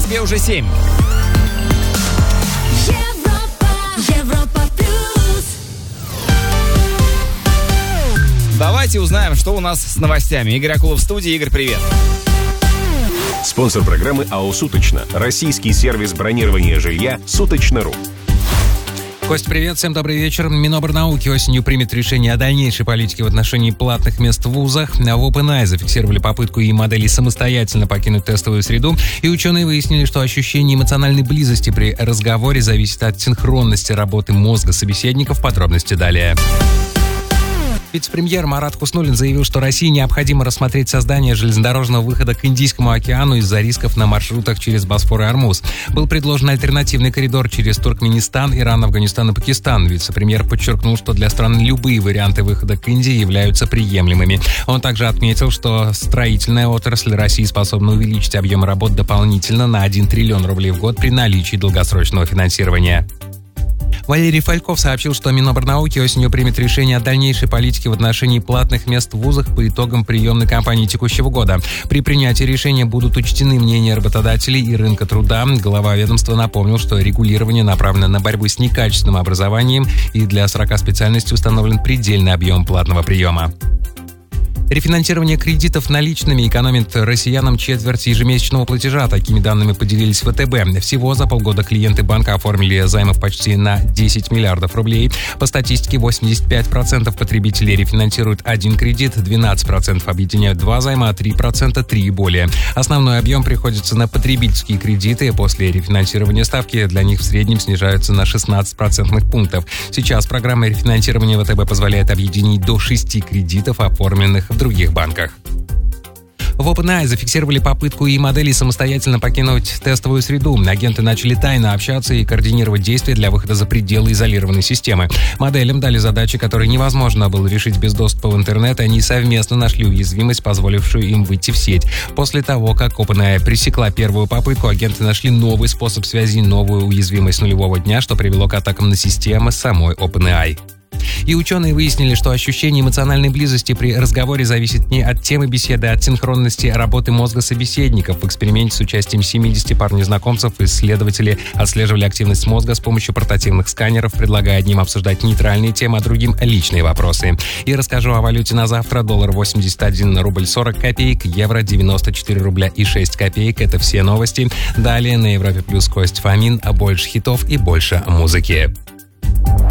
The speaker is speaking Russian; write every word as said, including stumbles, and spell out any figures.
Москве уже семь. Давайте узнаем, что у нас с новостями. Игорь Акулов в студии. Игорь, привет. Спонсор программы АО «Суточно». Российский сервис бронирования жилья «Суточно.ру». Кость, привет, всем добрый вечер. Минобрнауки осенью примет решение о дальнейшей политике в отношении платных мест в вузах. В OpenAI зафиксировали попытку и моделей самостоятельно покинуть тестовую среду, и ученые выяснили, что ощущение эмоциональной близости при разговоре зависит от синхронности работы мозга собеседников. Подробности далее. Вице-премьер Марат Хуснуллин заявил, что России необходимо рассмотреть создание железнодорожного выхода к Индийскому океану из-за рисков на маршрутах через Босфор и Ормуз. Был предложен альтернативный коридор через Туркменистан, Иран, Афганистан и Пакистан. Вице-премьер подчеркнул, что для стран любые варианты выхода к Индии являются приемлемыми. Он также отметил, что строительная отрасль России способна увеличить объем работ дополнительно на один триллион рублей в год при наличии долгосрочного финансирования. Валерий Фальков сообщил, что Минобрнауки осенью примет решение о дальнейшей политике в отношении платных мест в вузах по итогам приемной кампании текущего года. При принятии решения будут учтены мнения работодателей и рынка труда. Глава ведомства напомнил, что регулирование направлено на борьбу с некачественным образованием, и для сорока специальностей установлен предельный объем платного приема. Рефинансирование кредитов наличными экономит россиянам четверть ежемесячного платежа. Такими данными поделились ВТБ. Всего за полгода клиенты банка оформили займов почти на десять миллиардов рублей. По статистике, восемьдесят пять процентов потребителей рефинансируют один кредит, двенадцать процентов объединяют два займа, а три процента три и более. Основной объем приходится на потребительские кредиты. После рефинансирования ставки для них в среднем снижаются на шестнадцать процентных пунктов. Сейчас программа рефинансирования ВТБ позволяет объединить до шести кредитов, оформленных в других банках. В OpenAI зафиксировали попытку и моделей самостоятельно покинуть тестовую среду. Агенты начали тайно общаться и координировать действия для выхода за пределы изолированной системы. Моделям дали задачи, которые невозможно было решить без доступа в интернет, и они совместно нашли уязвимость, позволившую им выйти в сеть. После того, как OpenAI пресекла первую попытку, агенты нашли новый способ связи, новую уязвимость нулевого дня, что привело к атакам на системы самой OpenAI. И ученые выяснили, что ощущение эмоциональной близости при разговоре зависит не от темы беседы, а от синхронности работы мозга собеседников. В эксперименте с участием семидесяти пар незнакомцев исследователи отслеживали активность мозга с помощью портативных сканеров, предлагая одним обсуждать нейтральные темы, а другим — личные вопросы. И расскажу о валюте на завтра. Доллар восемьдесят один рубль сорок копеек, евро девяносто четыре рубля и шесть копеек. Это все новости. Далее на Европе Плюс Кость Фомин, а больше хитов и больше музыки.